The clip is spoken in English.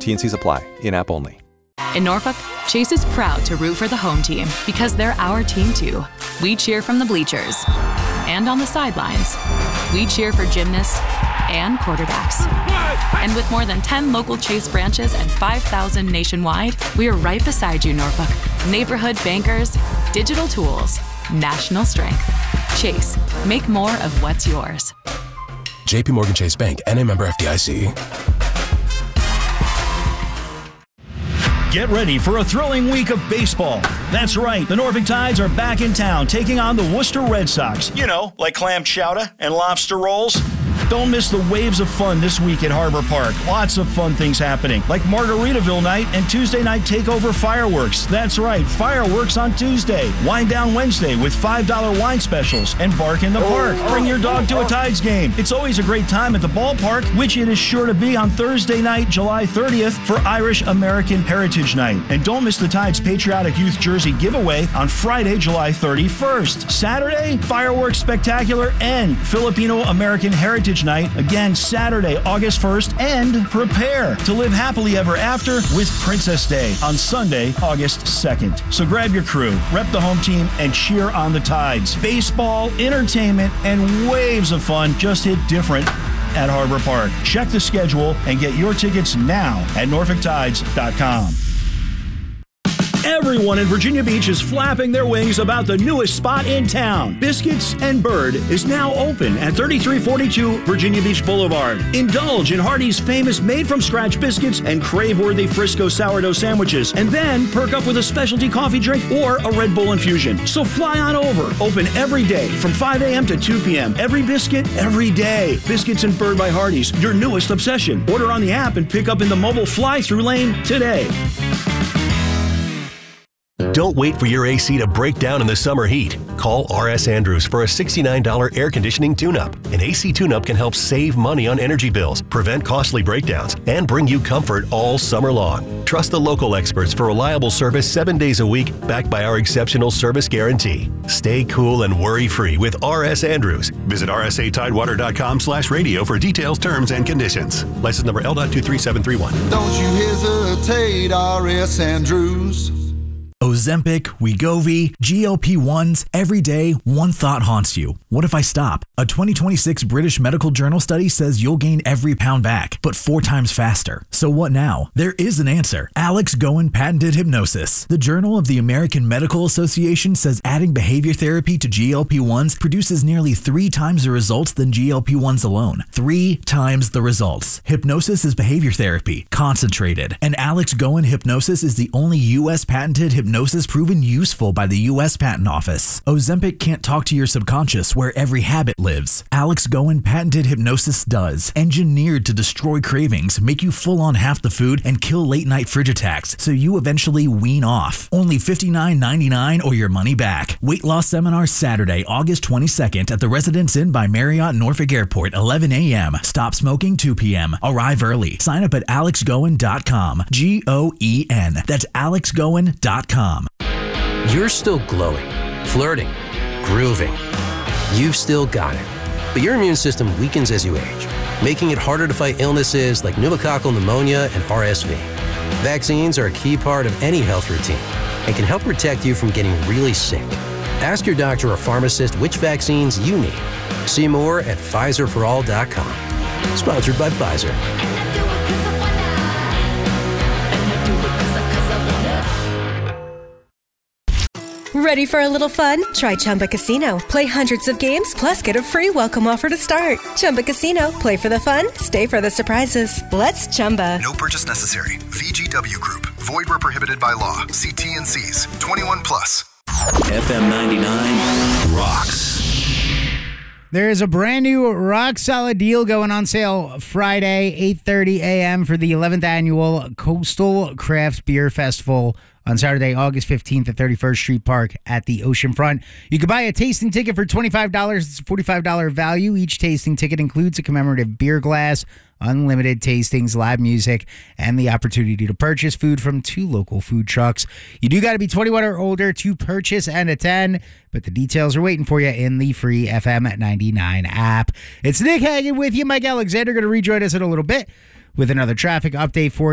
T&Cs apply. In-app only. In Norfolk, Chase is proud to root for the home team because they're our team too. We cheer from the bleachers and on the sidelines. We cheer for gymnasts and quarterbacks. And with more than 10 local Chase branches and 5,000 nationwide, we are right beside you, Norfolk. Neighborhood bankers, digital tools, national strength. Chase, make more of what's yours. JP Morgan Chase Bank, N.A. member FDIC. Get ready for a thrilling week of baseball. That's right, the Norfolk Tides are back in town taking on the Worcester Red Sox. You know, like clam chowder and lobster rolls. Don't miss the waves of fun this week at Harbor Park. Lots of fun things happening, like Margaritaville night and Tuesday night takeover fireworks. That's right, fireworks on Tuesday. Wind down Wednesday with $5 wine specials and Bark in the Park. Bring your dog to a Tides game. It's always a great time at the ballpark, which it is sure to be on Thursday night, July 30th for Irish American Heritage Night. And don't miss the Tides Patriotic Youth Jersey giveaway on Friday, July 31st. Saturday, fireworks spectacular and Filipino American Heritage Night, again Saturday, August 1st, and prepare to live happily ever after with Princess Day on Sunday, August 2nd. So grab your crew, rep the home team, and cheer on the Tides. Baseball, entertainment, and waves of fun just hit different at Harbor Park. Check the schedule and get your tickets now at NorfolkTides.com. Everyone in Virginia Beach is flapping their wings about the newest spot in town. Biscuits and Bird is now open at 3342 Virginia Beach Boulevard. Indulge in Hardee's famous made-from-scratch biscuits and crave-worthy Frisco sourdough sandwiches, and then perk up with a specialty coffee drink or a Red Bull infusion. So fly on over. Open every day from 5 a.m. to 2 p.m. Every biscuit, every day. Biscuits and Bird by Hardee's, your newest obsession. Order on the app and pick up in the mobile fly-through lane today. Don't wait for your AC to break down in the summer heat. Call R.S. Andrews for a $69 air conditioning tune-up. An AC tune-up can help save money on energy bills, prevent costly breakdowns, and bring you comfort all summer long. Trust the local experts for reliable service 7 days a week, backed by our exceptional service guarantee. Stay cool and worry-free with R.S. Andrews. Visit rsatidewater.com/radio for details, terms, and conditions. License number L.23731. Don't you hesitate, R.S. Andrews. Ozempic, Wegovy, GLP-1s, every day, one thought haunts you. What if I stop? A 2026 British Medical Journal study says you'll gain every pound back, but 4 times faster. So what now? There is an answer. Alex Goen patented hypnosis. The Journal of the American Medical Association says adding behavior therapy to GLP-1s produces nearly 3 times the results than GLP-1s alone. 3 times the results. Hypnosis is behavior therapy, concentrated. And Alex Goen hypnosis is the only U.S. patented hypnosis proven useful by the U.S. Patent Office. Ozempic can't talk to your subconscious where every habit lives. Alex Goen patented hypnosis does. Engineered to destroy cravings, make you full on half the food, and kill late night fridge attacks so you eventually wean off. Only $59.99 or your money back. Weight loss seminar Saturday, August 22nd at the Residence Inn by Marriott Norfolk Airport, 11 a.m. Stop smoking 2 p.m. Arrive early. Sign up at alexgoen.com. Goen. That's alexgoen.com. You're still glowing, flirting, grooving. You've still got it. But your immune system weakens as you age, making it harder to fight illnesses like pneumococcal pneumonia and RSV. Vaccines are a key part of any health routine and can help protect you from getting really sick. Ask your doctor or pharmacist which vaccines you need. See more at PfizerForAll.com. Sponsored by Pfizer. Ready for a little fun? Try Chumba Casino. Play hundreds of games, plus get a free welcome offer to start. Chumba Casino. Play for the fun, stay for the surprises. Let's Chumba. No purchase necessary. VGW Group. Void where prohibited by law. See T&Cs. 21 plus. FM 99 rocks. There is a brand new rock solid deal going on sale Friday, 8:30 a.m. for the 11th annual Coastal Craft Beer Festival on Saturday, August 15th at 31st Street Park at the Oceanfront. You can buy a tasting ticket for $25. It's a $45 value. Each tasting ticket includes a commemorative beer glass, unlimited tastings, live music, and the opportunity to purchase food from 2 local food trucks. You do got to be 21 or older to purchase and attend, but the details are waiting for you in the free FM 99 app. It's Nick Hagan with you. Mike Alexander going to rejoin us in a little bit with another traffic update for you.